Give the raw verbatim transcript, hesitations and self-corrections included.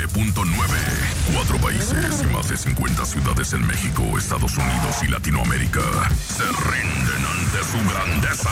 punto nueve. Cuatro países y más de cincuenta ciudades en México, Estados Unidos y Latinoamérica se rinden ante su grandeza.